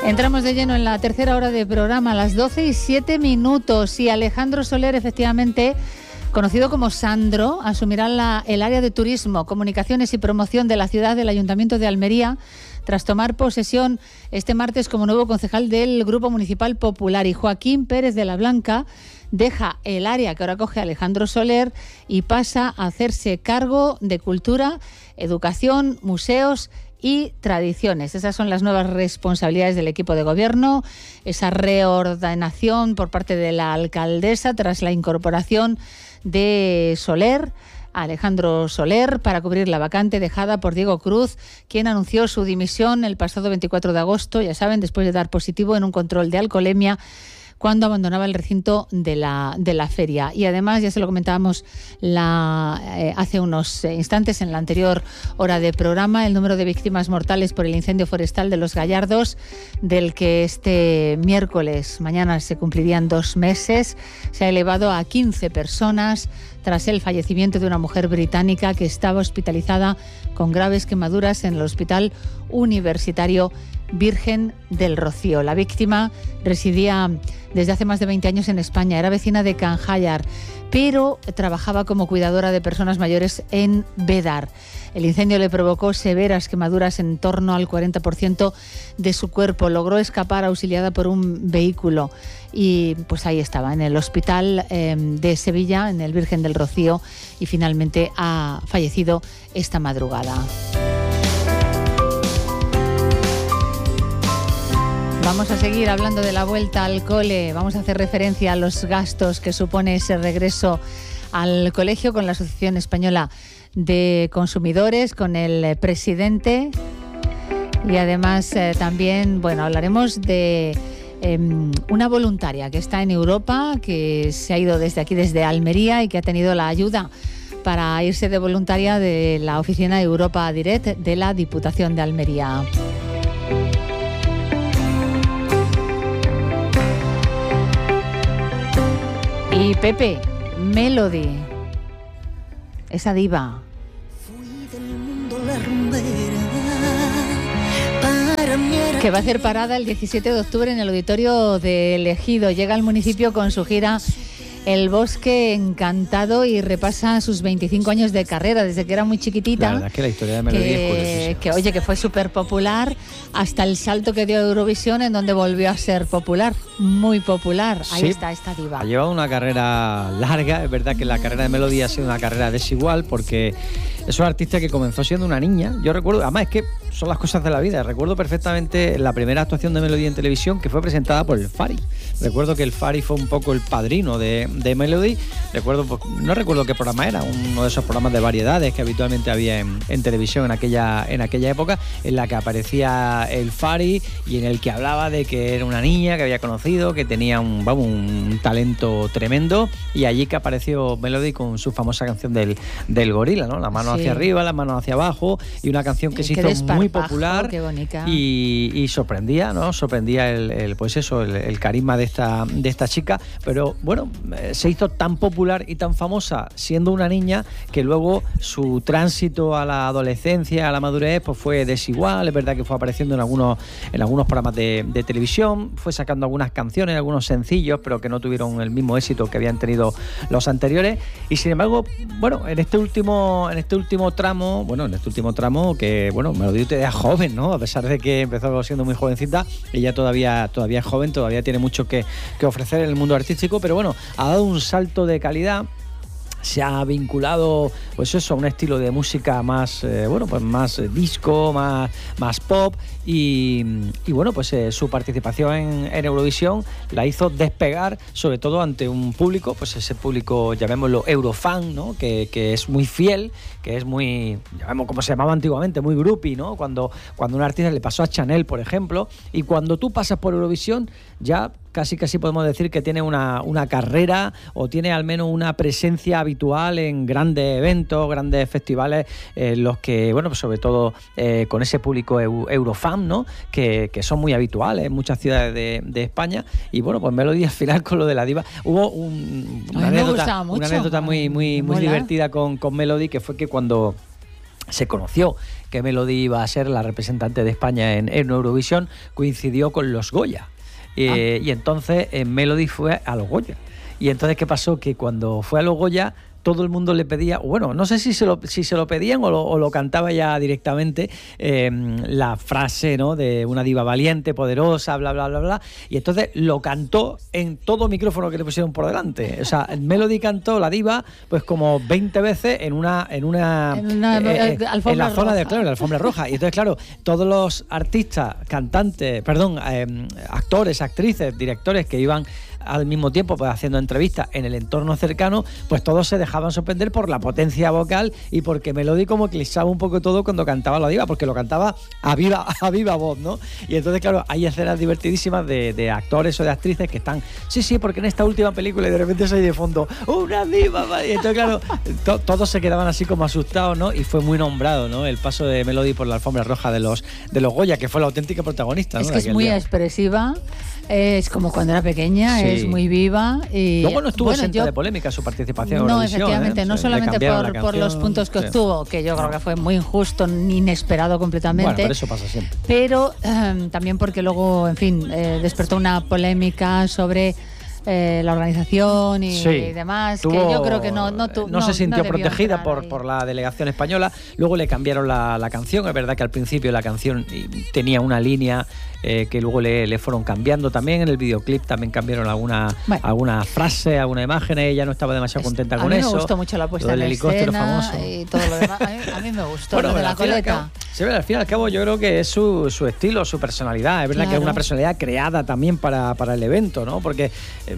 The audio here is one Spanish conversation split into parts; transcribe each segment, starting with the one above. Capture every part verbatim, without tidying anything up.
Entramos de lleno en la tercera hora de programa, a las doce y siete minutos. Y Alejandro Soler, efectivamente, conocido como Sandro, asumirá la, el área de turismo, comunicaciones y promoción de la ciudad del Ayuntamiento de Almería, tras tomar posesión este martes como nuevo concejal del Grupo Municipal Popular. Y Joaquín Pérez de la Blanca deja el área que ahora coge Alejandro Soler y pasa a hacerse cargo de cultura, educación, museos y tradiciones. Esas son las nuevas responsabilidades del equipo de gobierno, esa reordenación por parte de la alcaldesa tras la incorporación de Soler, Alejandro Soler, para cubrir la vacante dejada por Diego Cruz, quien anunció su dimisión el pasado veinticuatro de agosto, ya saben, después de dar positivo en un control de alcoholemia cuando abandonaba el recinto de la, de la feria. Y además, ya se lo comentábamos la, eh, hace unos instantes en la anterior hora de programa, el número de víctimas mortales por el incendio forestal de Los Gallardos, del que este miércoles, mañana, se cumplirían dos meses, se ha elevado a quince personas tras el fallecimiento de una mujer británica que estaba hospitalizada con graves quemaduras en el Hospital Universitario Virgen del Rocío. La víctima residía desde hace más de veinte años en España, era vecina de Canjayar, pero trabajaba como cuidadora de personas mayores en Bedar. El incendio le provocó severas quemaduras en torno al cuarenta por ciento de su cuerpo. Logró escapar auxiliada por un vehículo y pues ahí estaba, en el hospital eh, de Sevilla, en el Virgen del Rocío, y finalmente ha fallecido esta madrugada. Vamos a seguir hablando de la vuelta al cole. Vamos a hacer referencia a los gastos que supone ese regreso al colegio con la Asociación Española de Consumidores, con el presidente. Y además eh, también, bueno, hablaremos de eh, una voluntaria que está en Europa, que se ha ido desde aquí, desde Almería, y que ha tenido la ayuda para irse de voluntaria de la oficina Europa Direct de la Diputación de Almería. Y Pepe, Melody, esa diva. Que va a hacer parada el diecisiete de octubre en el auditorio de El Ejido. Llega al municipio con su gira El Bosque Encantado y repasa sus veinticinco años de carrera, desde que era muy chiquitita. La verdad es que la historia de Melody que, es curiosísima. Que, oye, que fue súper popular hasta el salto que dio a Eurovisión, en donde volvió a ser popular, muy popular. Ahí sí, está esta diva. Ha llevado una carrera larga. Es verdad que la carrera de Melody ha sido una carrera desigual, porque es un artista que comenzó siendo una niña. Yo recuerdo, además es que son las cosas de la vida. Recuerdo perfectamente la primera actuación de Melody en televisión, que fue presentada por el Fari. Recuerdo que el Fari fue un poco el padrino de, de Melody. Recuerdo, pues, no recuerdo qué programa era, uno de esos programas de variedades que habitualmente había en, en televisión en aquella, en aquella época, en la que aparecía el Fari y en el que hablaba de que era una niña que había conocido, que tenía un, vamos, un talento tremendo, y allí que apareció Melody con su famosa canción del, del gorila, ¿no? La mano sí. hacia arriba, las manos hacia abajo, y una canción que se hizo muy popular y, y sorprendía, ¿no? Sorprendía el, el pues eso, el, el carisma de esta, de esta chica, pero bueno, se hizo tan popular y tan famosa siendo una niña que luego su tránsito a la adolescencia, a la madurez, pues fue desigual. Es verdad que fue apareciendo en algunos, en algunos programas de, de televisión, fue sacando algunas canciones, algunos sencillos, pero que no tuvieron el mismo éxito que habían tenido los anteriores. Y sin embargo, bueno, en este último, en este último tramo, bueno, en este último tramo que, bueno, Melody era joven, ¿no? A pesar de que empezó siendo muy jovencita, ella todavía, todavía es joven, todavía tiene mucho que, que ofrecer en el mundo artístico, pero bueno, ha dado un salto de calidad. Se ha vinculado, pues eso, a un estilo de música más, eh, bueno, pues más disco, más, más pop, y, y bueno, pues eh, su participación en, en Eurovisión la hizo despegar, sobre todo ante un público, pues ese público, llamémoslo Eurofan, ¿no? Que, que es muy fiel, que es muy, llamemos como se llamaba antiguamente, muy groupie, ¿no? Cuando, cuando un artista le pasó a Chanel, por ejemplo, y cuando tú pasas por Eurovisión, ya casi casi podemos decir que tiene una, una carrera, o tiene al menos una presencia habitual en grandes eventos, grandes festivales, en eh, los que, bueno, pues sobre todo eh, con ese público eu, eurofan, ¿no? Que, que son muy habituales en muchas ciudades de, de España. Y bueno, pues Melody al final con lo de la diva, hubo un, una, anécdota, una anécdota muy, muy, muy divertida con, con Melody, que fue que cuando se conoció que Melody iba a ser la representante de España en, en Eurovisión, coincidió con los Goya. Eh, ah. Y entonces eh, Melody fue a los Goya. Y entonces, ¿qué pasó? Que cuando fue a los Goya, todo el mundo le pedía, bueno, no sé si se lo, si se lo pedían o lo, o lo cantaba ya directamente, eh, la frase, ¿no?, de una diva valiente, poderosa, bla, bla, bla, bla. Y entonces lo cantó en todo micrófono que le pusieron por delante. O sea, Melody cantó la diva pues como veinte veces en una en una, en, una eh, eh, alfombra en la zona roja. de, claro, en la alfombra roja. Y entonces, claro, todos los artistas, cantantes, perdón, eh, actores, actrices, directores que iban al mismo tiempo pues haciendo entrevistas en el entorno cercano, pues todos se dejaban sorprender por la potencia vocal y porque Melody como eclipsaba un poco todo cuando cantaba la diva, porque lo cantaba a viva, a viva voz, ¿no? Y entonces, claro, hay escenas divertidísimas de, de actores o de actrices que están, sí, sí, porque en esta última película y de repente se oye de fondo, ¡una diva! Y entonces, claro, to, todos se quedaban así como asustados, ¿no? Y fue muy nombrado, ¿no?, el paso de Melody por la alfombra roja de los, de los Goya, que fue la auténtica protagonista, ¿no?, es que es muy día. expresiva. Es como cuando era pequeña, sí. Es muy viva. Y luego no estuvo bueno, exenta yo, de polémica su participación en No, Eurovisión, efectivamente, ¿eh? no solamente por, por los puntos que sí. obtuvo, que yo creo que fue muy injusto, inesperado completamente. Bueno, pero eso pasa siempre. Pero eh, también porque luego, en fin, eh, despertó una polémica sobre Eh, la organización y, sí, y demás, tuvo, que yo creo que no no, tu, no, no se sintió no protegida por, por la delegación española. Luego le cambiaron la, la canción. Es verdad que al principio la canción tenía una línea eh, que luego le, le fueron cambiando también. En el videoclip también cambiaron alguna, bueno. alguna frase, alguna imagen. Ella no estaba demasiado contenta a con mí eso. Me gustó mucho la puesta en helicóptero famoso y todo lo demás. A mí, a mí me gustó bueno, lo de la coleta. Cabo, sí, al fin y al cabo yo creo que es su, su estilo, su personalidad. Es verdad claro. que es una personalidad creada también para, para el evento, ¿no? Porque eh,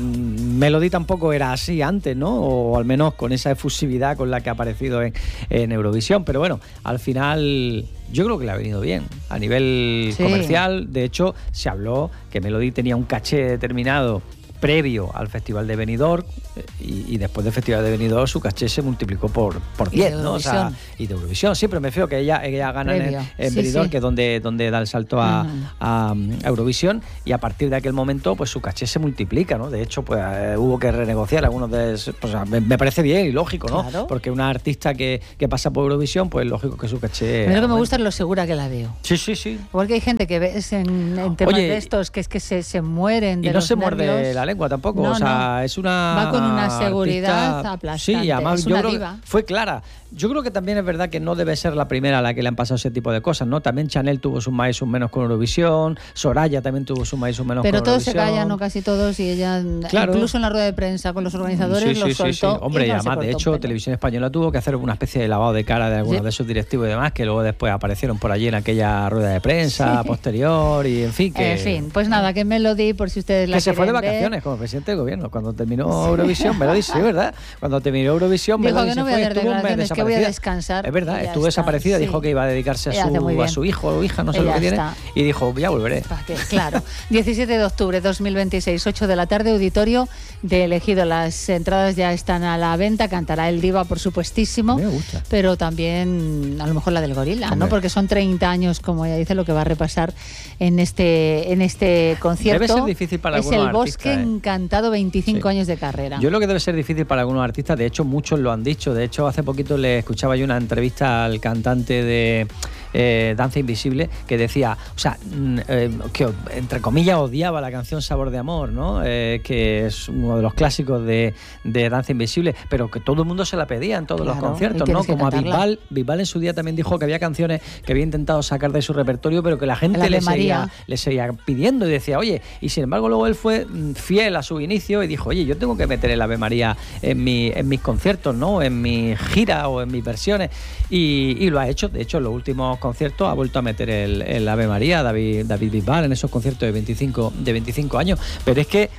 Melody tampoco era así antes, ¿no? O al menos con esa efusividad con la que ha aparecido en, en Eurovisión. Pero bueno, al final yo creo que le ha venido bien a nivel sí. comercial. De hecho, se habló que Melody tenía un caché determinado previo al Festival de Benidorm y, y después del Festival de Benidorm su caché se multiplicó por, por diez, ¿no? O sea, y de Eurovisión. Siempre me fío que ella, ella gana previo. en, en sí, Benidorm, sí. que es donde, donde da el salto a, uh-huh. a, a Eurovisión, y a partir de aquel momento pues su caché se multiplica, ¿no? De hecho, pues eh, hubo que renegociar algunos de... Pues, me, me parece bien y lógico, ¿no? Claro. Porque una artista que, que pasa por Eurovisión, pues lógico que su caché... Pero lo que me gusta es lo segura que la veo. Sí, sí, sí. Porque hay gente que ves en, en temas Oye, de estos que es que se, se mueren de y no los se nervios. muerde la lengua tampoco, no, o sea, no. es una... Va con una seguridad artista, aplastante. Sí, además es yo una creo diva. Fue clara. Yo creo que también es verdad que no debe ser la primera a la que le han pasado ese tipo de cosas, ¿no? También Chanel tuvo sus más y sus menos con Eurovisión, Soraya también tuvo sus más y sus menos Pero con todos Eurovisión. se callan, no casi todos, y ella, claro. incluso en la rueda de prensa con los organizadores, sí, los sí, soltó. Sí, sí. Hombre, y, no además, de hecho, Televisión Española tuvo que hacer una especie de lavado de cara de algunos sí. de sus directivos y demás, que luego después aparecieron por allí en aquella rueda de prensa sí. posterior, y en fin, que... En fin, pues nada, que Melody, por si ustedes la Que se fue de ver. vacaciones como presidente del gobierno. Cuando terminó Eurovisión, Melody, sí, ¿verdad? Cuando terminó Eurovisión, dijo Melody que no se voy fue, a dar estuvo un mes declaraciones, que voy a descansar. Es verdad, estuvo está, desaparecida, sí. dijo que iba a dedicarse a su, a su hijo o hija, no sé ella lo que tiene, está. y dijo, ya volveré. Claro. diecisiete de octubre de dos mil veintiséis, ocho de la tarde, auditorio de Elegido. Las entradas ya están a la venta, cantará el Diva, por supuestísimo, me gusta. Pero también a lo mejor la del Gorila, Hombre. ¿no? Porque son treinta años, como ella dice, lo que va a repasar en este, en este concierto. Debe ser difícil para es algunos el Bosque artistas, ¿eh? Encantado, veinticinco sí. años de carrera. Yo creo que debe ser difícil para algunos artistas, de hecho muchos lo han dicho. De hecho, hace poquito le escuchaba yo una entrevista al cantante de eh, Danza Invisible, que decía, o sea, eh, que entre comillas odiaba la canción Sabor de Amor, ¿no? Eh, que es uno de los clásicos de, de Danza Invisible, pero que todo el mundo se la pedía en todos claro, los conciertos, ¿no? Como a Bisbal, Bisbal en su día también dijo que había canciones que había intentado sacar de su repertorio, pero que la gente le seguía, le seguía pidiendo, y decía, oye, y sin embargo luego él fue fiel a su inicio y dijo, oye, yo tengo que meter el Ave María en, mi, en mis conciertos, ¿no? En mi gira o en mis versiones, y, y lo ha hecho. De hecho, en los últimos conciertos ha vuelto a meter el, el Ave María, David, David Bisbal, en esos conciertos de veinticinco, de veinticinco años, pero es que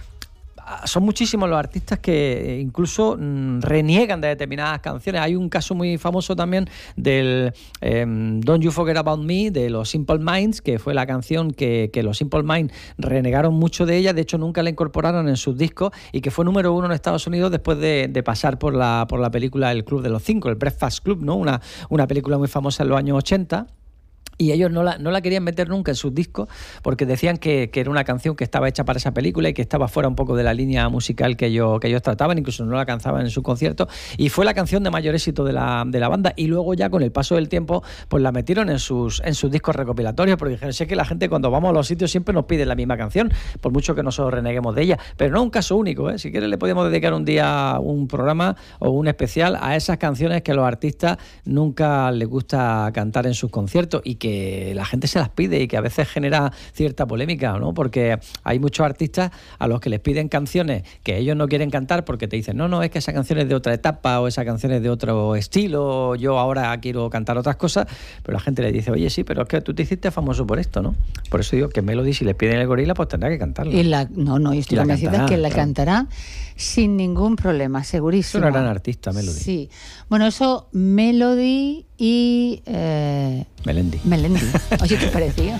son muchísimos los artistas que incluso mmm, reniegan de determinadas canciones. Hay un caso muy famoso también del eh, Don't You Forget About Me, de los Simple Minds, que fue la canción que, que los Simple Minds renegaron mucho de ella. De hecho, nunca la incorporaron en sus discos, y que fue número uno en Estados Unidos después de, de pasar por la, por la película El Club de los Cinco, el Breakfast Club, ¿no? Una, una película muy famosa en los años ochenta. Y ellos no la, no la querían meter nunca en sus discos porque decían que, que era una canción que estaba hecha para esa película y que estaba fuera un poco de la línea musical que ellos, que ellos trataban, incluso no la cantaban en su concierto. Y fue la canción de mayor éxito de la, de la banda. Y luego ya con el paso del tiempo pues la metieron en sus, en sus discos recopilatorios porque dijeron, sé que la gente cuando vamos a los sitios siempre nos pide la misma canción, por mucho que nosotros reneguemos de ella. Pero no es un caso único, ¿eh? Si quieres le podemos dedicar un día un programa o un especial a esas canciones que a los artistas nunca les gusta cantar en sus conciertos y que la gente se las pide y que a veces genera cierta polémica, ¿no? Porque hay muchos artistas a los que les piden canciones que ellos no quieren cantar porque te dicen, no, no, es que esa canción es de otra etapa o esa canción es de otro estilo, yo ahora quiero cantar otras cosas, pero la gente le dice, oye, sí, pero es que tú te hiciste famoso por esto, ¿no? Por eso digo que Melody, si le piden el gorila, pues tendrá que cantarlo. Y la, no, no, estoy convencida que la claro. cantará sin ningún problema, segurísimo. Es una gran artista, Melody. Sí. Bueno, eso, Melody y... Eh, Melendi. Melendi. Oye, ¿qué parecía?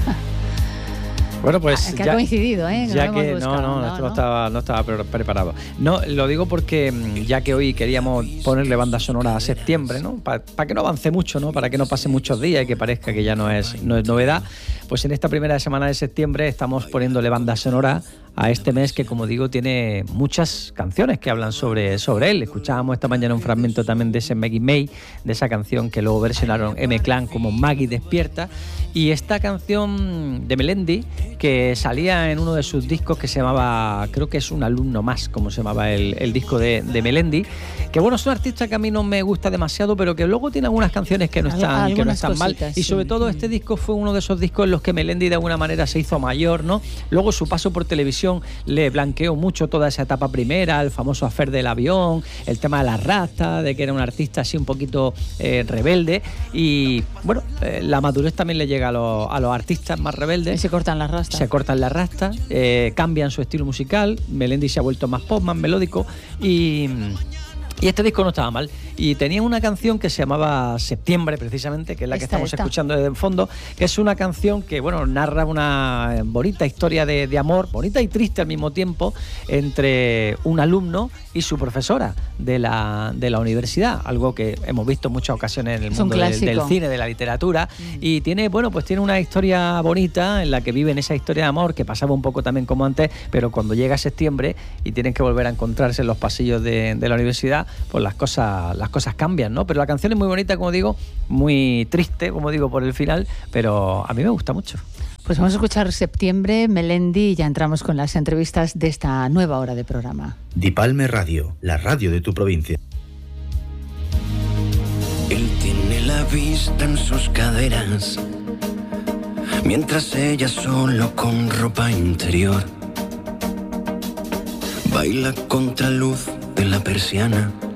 Bueno, pues ah, que ya, ha coincidido, ¿eh? Que ya no que buscado, no, no, no, esto no, no estaba, no estaba preparado. No, lo digo porque ya que hoy queríamos ponerle banda sonora a septiembre, ¿no? Para pa que no avance mucho, ¿no? Para que no pase muchos días y que parezca que ya no es, no es novedad. Pues en esta primera semana de septiembre estamos poniéndole banda sonora a este mes que, como digo, tiene muchas canciones que hablan sobre, sobre él. Escuchábamos esta mañana un fragmento también de ese Maggie May, de esa canción que luego versionaron M-Clan como Maggie Despierta. Y esta canción de Melendi, que salía en uno de sus discos que se llamaba, creo que es Un alumno más, como se llamaba el, el disco de, de Melendi, que bueno, es un artista que a mí no me gusta demasiado, pero que luego tiene algunas canciones que no están, que no están mal. Y sobre todo este disco fue uno de esos discos en los que Melendi de alguna manera se hizo mayor, ¿no? Luego su paso por televisión le blanqueó mucho toda esa etapa primera, el famoso affair del avión, el tema de las rastas, de que era un artista así un poquito eh, rebelde. Y bueno, eh, la madurez también le llega a los, a los artistas más rebeldes. Y se cortan las rastas. Se cortan las rastas, eh, cambian su estilo musical. Melendi se ha vuelto más pop, más melódico y... Y este disco no estaba mal. Y tenía una canción que se llamaba Septiembre, precisamente, que es la que esta, estamos esta. escuchando desde el fondo, que es una canción que, bueno, narra una bonita historia de, de amor, bonita y triste al mismo tiempo, entre un alumno y su profesora de la, de la universidad, algo que hemos visto en muchas ocasiones en el es mundo del, del cine, de la literatura, mm. y tiene, bueno, pues tiene una historia bonita en la que viven esa historia de amor que pasaba un poco también como antes, pero cuando llega septiembre y tienen que volver a encontrarse en los pasillos de, de la universidad, pues las cosas, las cosas cambian, ¿no? Pero la canción es muy bonita, como digo, muy triste, como digo, por el final, pero a mí me gusta mucho. Pues vamos a escuchar Septiembre, Melendi, y ya entramos con las entrevistas de esta nueva hora de programa. Dipalme Radio, la radio de tu provincia. Él tiene la vista en sus caderas, mientras ella solo con ropa interior baila contra luz de la persiana